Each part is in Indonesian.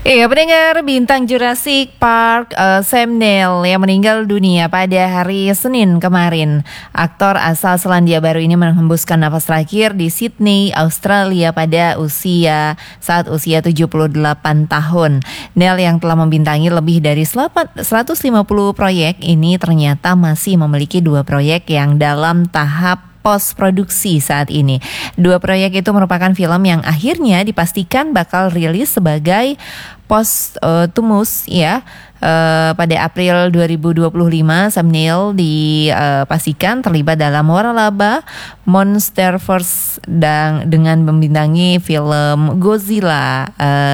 Iya, pendengar, bintang Jurassic Park Sam Neill yang meninggal dunia pada hari Senin kemarin. Aktor asal Selandia Baru ini menghembuskan nafas terakhir di Sydney, Australia pada saat usia 78 tahun. Neill yang telah membintangi lebih dari 150 proyek ini ternyata masih memiliki 2 proyek yang dalam tahap post produksi saat ini. 2 proyek itu merupakan film yang akhirnya dipastikan bakal rilis sebagai posthumous ya. Pada April 2025, Sam Neill dipastikan terlibat dalam waralaba Monsterverse dan dengan membintangi film Godzilla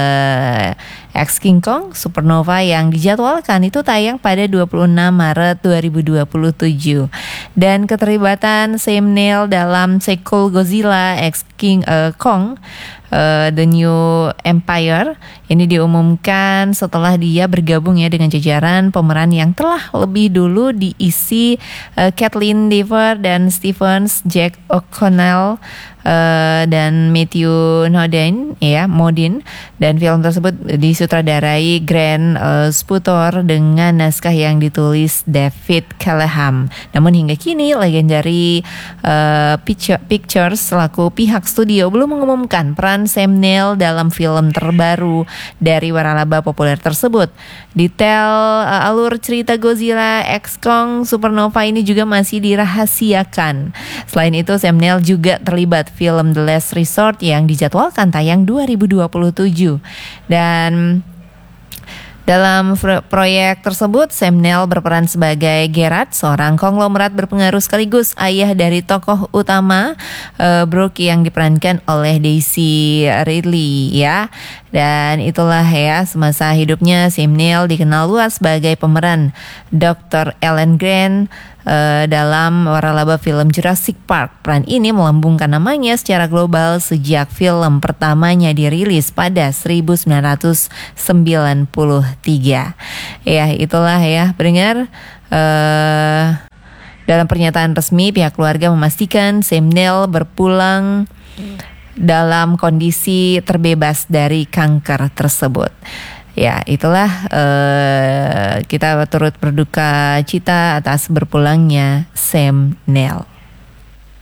X King Kong Supernova yang dijadwalkan itu tayang pada 26 Maret 2027. Dan keterlibatan Sam Neill dalam sequel Godzilla X King Kong The New Empire ini diumumkan setelah dia bergabung ya dengan jajaran pemeran yang telah lebih dulu diisi Kathleen Dever dan Stevens, Jack O'Connell dan Matthew Modine, dan film tersebut disutradarai Grant Sputor dengan naskah yang ditulis David Callahan. Namun hingga kini Legendary Pictures selaku pihak studio belum mengumumkan peran Sam Neill dalam film terbaru dari waralaba populer tersebut. Detail alur cerita Godzilla X Kong Supernova ini juga masih dirahasiakan. Selain itu, Sam Neill juga terlibat film The Last Resort yang dijadwalkan tayang 2027. Dan dalam proyek tersebut, Sam Neill berperan sebagai Gerard, seorang konglomerat berpengaruh sekaligus ayah dari tokoh utama Brooke yang diperankan oleh Daisy Ridley ya. Dan itulah ya, semasa hidupnya Sam Neill dikenal luas sebagai pemeran Dr. Alan Grant dalam waralaba film Jurassic Park. Peran ini melambungkan namanya secara global sejak film pertamanya dirilis pada 1993. Ya, itulah ya pendengar. Dalam pernyataan resmi, pihak keluarga memastikan Sam Neill berpulang dalam kondisi terbebas dari kanker tersebut. Ya, itulah kita turut berduka cita atas berpulangnya Sam Neill.